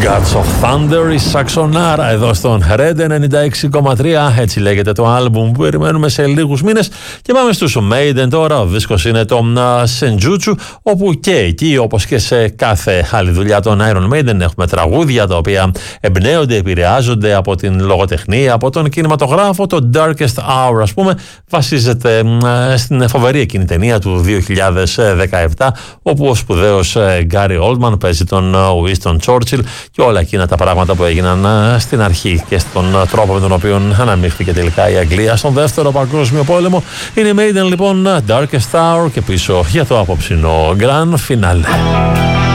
Gods of Thunder, η Σαξονάρα εδώ στον Red 96,3. Έτσι λέγεται το άλμπουμ που περιμένουμε σε λίγους μήνες. Και πάμε στους Maiden τώρα. Ο δίσκος είναι το Senjutsu, όπου και εκεί, όπως και σε κάθε άλλη δουλειά των Iron Maiden, έχουμε τραγούδια τα οποία εμπνέονται, επηρεάζονται από την λογοτεχνία, από τον κινηματογράφο. Το Darkest Hour, ας πούμε, βασίζεται στην φοβερή εκείνη ταινία του 2017, όπου ο σπουδαίος Gary Oldman παίζει τον Winston Churchill και όλα εκείνα τα πράγματα που έγιναν στην αρχή και στον τρόπο με τον οποίο αναμίχθηκε τελικά η Αγγλία στον Δεύτερο Παγκόσμιο Πόλεμο. Είναι Maiden λοιπόν, Darkest Hour, και πίσω για το απόψινο Grand Finale.